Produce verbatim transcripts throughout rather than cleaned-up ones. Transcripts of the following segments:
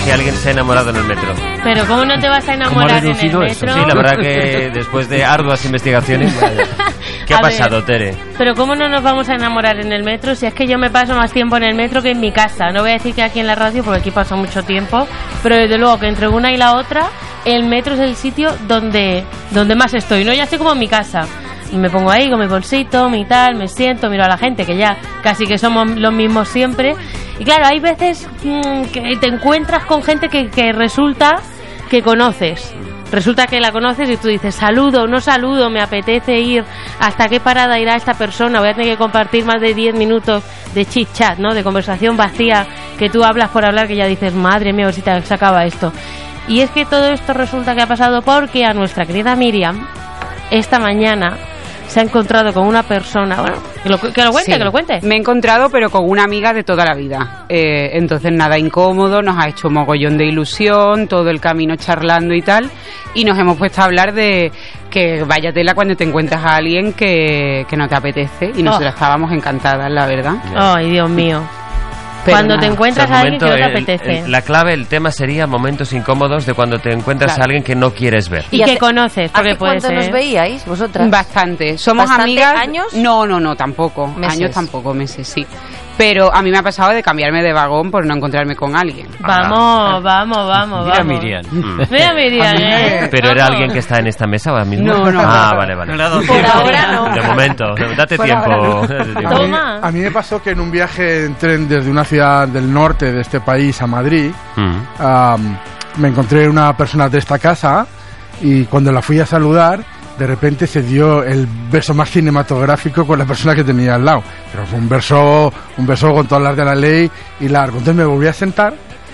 que alguien se ha enamorado en el metro. Pero ¿cómo no te vas a enamorar en el metro? Eso? Sí, la verdad que después de arduas investigaciones... ¿Qué ha a pasado, ver, Tere? Pero ¿cómo no nos vamos a enamorar en el metro? Si es que yo me paso más tiempo en el metro que en mi casa. No voy a decir que aquí en la radio, porque aquí paso mucho tiempo, pero desde luego que entre una y la otra, el metro es el sitio donde, donde más estoy, ¿no? Ya estoy como en mi casa. Y me pongo ahí con mi bolsito, mi tal, me siento, miro a la gente, que ya casi que somos los mismos siempre. Y claro, hay veces mmm, que te encuentras con gente que, que resulta que conoces. Resulta que la conoces y tú dices, saludo, no saludo, me apetece ir, ¿hasta qué parada irá esta persona? Voy a tener que compartir más de diez minutos de chit-chat, ¿no? De conversación vacía, que tú hablas por hablar, que ya dices, madre mía, si te se acaba esto. Y es que todo esto resulta que ha pasado porque a nuestra querida Miriam, esta mañana, se ha encontrado con una persona, bueno, que lo, que lo cuente, sí. que lo cuente. Me he encontrado, pero con una amiga de toda la vida. Eh, entonces, nada incómodo, nos ha hecho mogollón de ilusión, todo el camino charlando y tal. Y nos hemos puesto a hablar de que vaya tela cuando te encuentras a alguien que, que no te apetece. Y nosotras oh. estábamos encantadas, la verdad. Ay, Dios mío. Pero cuando nada. te encuentras o sea, a alguien momento, que no te apetece. El, el, la clave, el tema sería momentos incómodos de cuando te encuentras claro. a alguien que no quieres ver. Y, y que conoces, porque puede ser. ¿Cuánto nos veíais vosotras? Bastante. ¿Somos ¿Bastante amigas? ¿Años? No, no, no, tampoco. ¿Meses? Años tampoco, meses, sí. Pero a mí me ha pasado de cambiarme de vagón por no encontrarme con alguien. Vamos, ah. vamos, vamos, Mira vamos. Miriam. Mira Miriam, ¿eh? ¿Pero era alguien que está en esta mesa ahora mismo? No, no. Ah, vale, vale. Por ahora no. De momento, date Por tiempo. No. Toma. A mí me pasó que en un viaje en tren desde una ciudad del norte de este país a Madrid, mm. um, me encontré una persona de esta casa y cuando la fui a saludar, de repente se dio el beso más cinematográfico con la persona que tenía al lado. Pero fue un beso, un beso con todas las de la ley y largo. Entonces me volví a sentar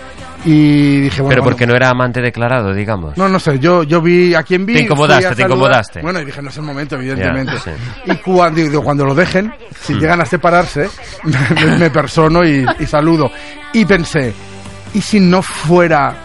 y dije, bueno... Pero porque bueno, no era amante declarado, digamos. No, no sé, yo, yo vi a quien vi... Te incomodaste, te incomodaste. Bueno, y dije, no es el momento, evidentemente. Ya, sí. Y cuando, digo, cuando lo dejen, si mm. llegan a separarse, me, me persono y, y saludo. Y pensé, ¿y si no fuera...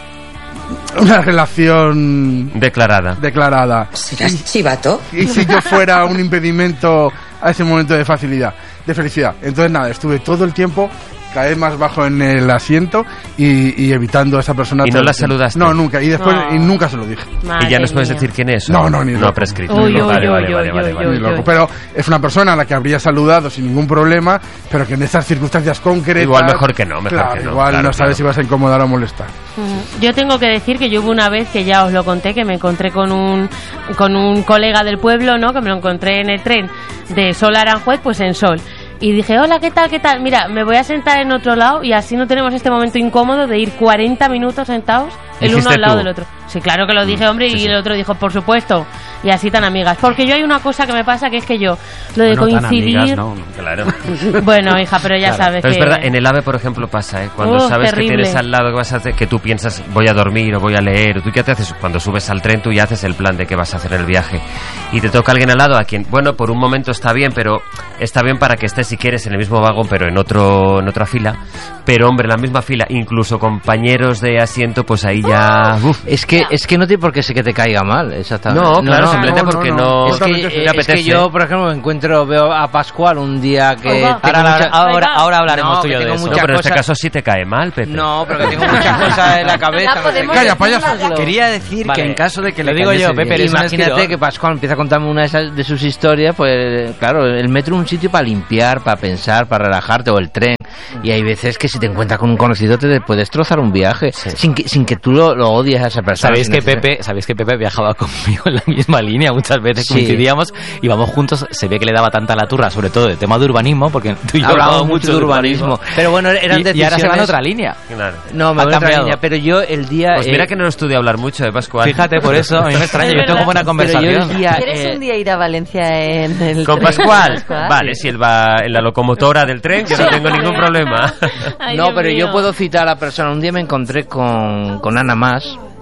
una relación declarada declarada ¿Serás chivato? Y si yo fuera un impedimento a ese momento de facilidad, de felicidad? Entonces nada, estuve todo el tiempo cada vez más bajo en el asiento y, y evitando a esa persona. ¿Y no la saludaste? No, nunca, y después no. y nunca se lo dije. Madre ¿Y ya nos puedes mía. decir quién es? No, no, ni no loco. ha prescrito. Uy, uy, vale, uy, vale, uy, vale, uy, vale, uy, vale. uy, Ni loco. Pero es una persona a la que habría saludado sin ningún problema, pero que en esas circunstancias concretas... Igual mejor que no, mejor claro, que no. Igual claro, no sabes claro. si vas a incomodar o molestar. Yo tengo que decir que yo hubo una vez que ya os lo conté, que me encontré con un con un colega del pueblo, ¿no? Que me lo encontré en el tren de Sol a Aranjuez, pues en Sol. Y dije, hola, ¿qué tal, qué tal? Mira, me voy a sentar en otro lado y así no tenemos este momento incómodo de ir cuarenta minutos sentados el uno al lado tú? del otro. Sí, claro que lo dije, hombre, sí, y sí. el otro dijo, por supuesto, y así tan amigas. Porque yo hay una cosa que me pasa, que es que yo, lo de bueno, coincidir... Tan amigas, no, claro. Bueno, hija, pero ya claro. sabes pero que... es verdad, en el AVE, por ejemplo, pasa, ¿eh? Cuando oh, sabes terrible. que tienes al lado que vas a hacer, que tú piensas, voy a dormir o voy a leer, o tú ya te haces, cuando subes al tren, tú ya haces el plan de qué vas a hacer en el viaje. Y te toca alguien al lado a quien, bueno, por un momento está bien, pero está bien para que estés, si quieres, en el mismo vagón, pero en otro en otra fila. Pero, hombre, en la misma fila, incluso compañeros de asiento, pues ahí ya... Uf. Es que es que no tiene por qué ser que te caiga mal, exactamente. No, claro, no, simplemente no, porque no, no... Es que, eh, es que yo, por ejemplo, me encuentro, veo a Pascual un día que... Ahora, mucha... ahora, ahora hablaremos no, tú y yo de eso. No, pero en cosas... este caso sí te cae mal, Pepe. No, pero que tengo muchas cosas en la cabeza. No sé Calla, payaso. Quería decir vale. que en caso de que lo le digo yo, Pepe, bien. Imagínate que Pascual empieza a contarme una de, esas, de sus historias, pues claro, el metro es un sitio para limpiar, para pensar, para relajarte, o el tren. Y hay veces que si te encuentras con un conocido te puede destrozar un viaje, sí. sin, que, sin que tú lo, lo odies a esa persona. ¿Sabéis que Pepe, sabéis que Pepe viajaba conmigo en la misma línea? Muchas veces sí. coincidíamos, íbamos juntos, se ve que le daba tanta la turra, sobre todo de tema de urbanismo, porque tú y yo hablábamos mucho de urbanismo. urbanismo. Pero bueno, eran y, decisiones... y ahora se va en otra línea. Claro. No, me voy en otra línea, pero yo el día... Pues mira eh, que no estudia hablar mucho de Pascual. Fíjate, por eso, a mí me extraña, yo tengo buena conversación. Día, ¿Quieres eh, un día ir a Valencia en el ¿Con tren Pascual? Pascual? Vale, si él va en la locomotora del tren, que no tengo ningún problema. Ay, no, Dios pero mío. yo puedo citar a la persona. Un día me encontré con, con Ana Mas,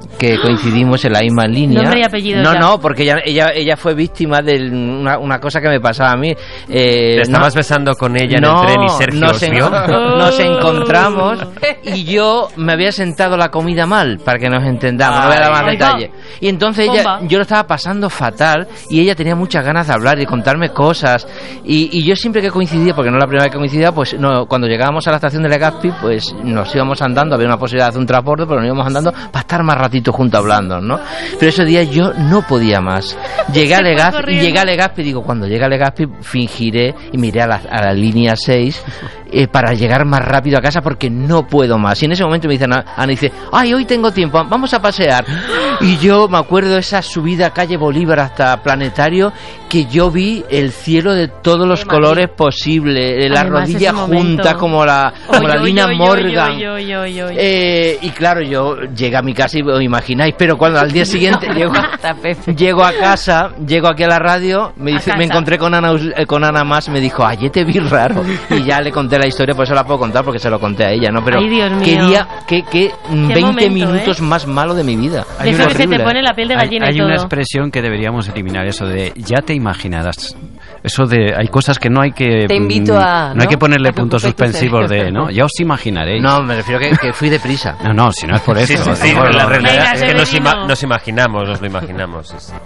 que coincidimos en la misma línea. Nombre y apellido. No, ya. no, porque ella, ella, ella fue víctima de una, una cosa que me pasaba a mí. Eh, ¿Te estabas no, besando con ella en no, el tren y Sergio nos, os en- vio? nos encontramos y yo me había sentado la comida mal, para que nos entendamos, no voy a dar más Ay, detalle. Y entonces ella, Bomba. yo lo estaba pasando fatal y ella tenía muchas ganas de hablar y de contarme cosas. Y, y yo siempre que coincidía, porque no es la primera vez que coincidía, pues no, cuando llegábamos a la estación de Legazpi, pues nos íbamos andando, había una posibilidad de hacer un transporte, pero nos íbamos andando para estar más ratito juntos hablando, ¿no? Pero ese día yo no podía más. Llegué a Se fue Legazpi y corriendo. llegué a Legazpi y digo, cuando llegue a Legazpi fingiré y miré a la, a la línea seis eh, para llegar más rápido a casa porque no puedo más. Y en ese momento me dice Ana, Ana dice, ay, hoy tengo tiempo, vamos a pasear. Y yo me acuerdo de esa subida a calle Bolívar hasta Planetario, que yo vi el cielo de todos los colores posibles, la Además, rodilla ese momento. junta como la, como la Oy, oy, Lina oy, Morgan. oy, oy, oy, oy. Eh, y claro, yo llegué a mi casa y os imagináis, pero cuando al día siguiente llego, llego a casa, llego aquí a la radio, me dice, A me casa. encontré con Ana, Us- eh, con Ana Más, me dijo, ayer te vi raro. Y ya le conté la historia, por eso la puedo contar, porque se lo conté a ella, ¿no? Pero Ay, Dios qué mío. día, qué, qué veinte momento, minutos ¿eh? más malo de mi vida. De eso que se te Horrible. pone la piel de Hay, gallina hay y una todo. expresión que deberíamos eliminar, eso de ya te imaginarás. Eso de hay cosas que no hay que Te invito a, no, hay ¿no? que ponerle A que puntos ocupes tu suspensivos de, cerebro. ¿no? Ya os imaginaréis. No, me refiero que, que fui deprisa. No, no, si no es por eso. Sí, sí, sí, Digo, pero la no, realidad Venga, es que nos, Severino. ima- nos imaginamos, nos lo imaginamos. sí, sí.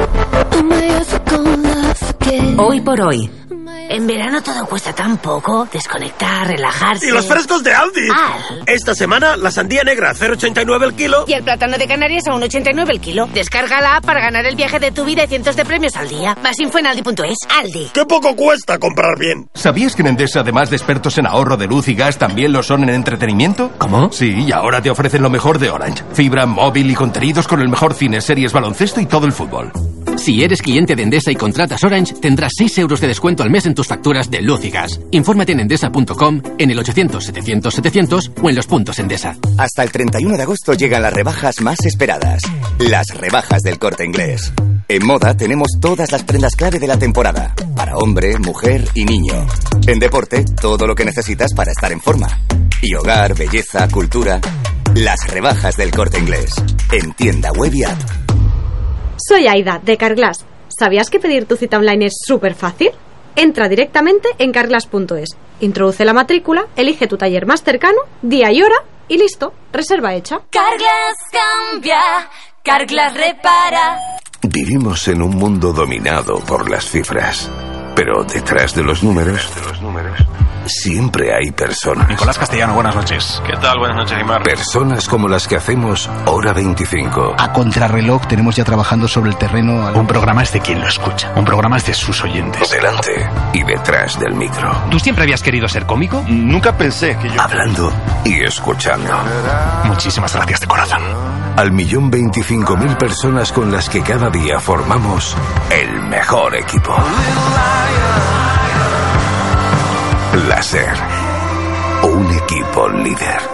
Hoy por hoy. En verano todo cuesta tan poco. Desconectar, relajarse. ¡Y los frescos de Aldi! Al. Esta semana, la sandía negra a cero coma ochenta y nueve el kilo. Y el plátano de Canarias a uno coma ochenta y nueve el kilo. Descarga la app para ganar el viaje de tu vida y cientos de premios al día. Más info en aldi punto es. Aldi. ¡Qué poco cuesta comprar bien! ¿Sabías que en Endesa, además de expertos en ahorro de luz y gas, también lo son en entretenimiento? ¿Cómo? Sí, y ahora te ofrecen lo mejor de Orange. Fibra, móvil y contenidos con el mejor cine, series, baloncesto y todo el fútbol. Si eres cliente de Endesa y contratas Orange, tendrás seis euros de descuento al mes en tus facturas de luz y gas. Infórmate en endesa punto com, en el ochocientos setecientos setecientos o en los puntos Endesa. Hasta el treinta y uno de agosto llegan las rebajas más esperadas. Las rebajas del Corte Inglés. En moda tenemos todas las prendas clave de la temporada. Para hombre, mujer y niño. En deporte, todo lo que necesitas para estar en forma. Y hogar, belleza, cultura. Las rebajas del Corte Inglés. En tienda web y app. Soy Aida, de Carglass. ¿Sabías que pedir tu cita online es súper fácil? Entra directamente en carglass punto es, introduce la matrícula, elige tu taller más cercano, día y hora y listo, reserva hecha. Carglass cambia, Carglass repara. Vivimos en un mundo dominado por las cifras, pero detrás de los números, de los números siempre hay personas. Nicolás Castellano, buenas noches. ¿Qué tal? Buenas noches, Imar. Personas como las que hacemos Hora veinticinco. A contrarreloj tenemos ya trabajando sobre el terreno. Un programa es de quien lo escucha. Un programa es de sus oyentes. Delante y detrás del micro. ¿Tú siempre habías querido ser cómico? Nunca pensé que yo... Hablando y escuchando. Muchísimas gracias de corazón. Al millón veinticinco mil personas con las que cada día formamos el mejor equipo. La SER. Un equipo líder.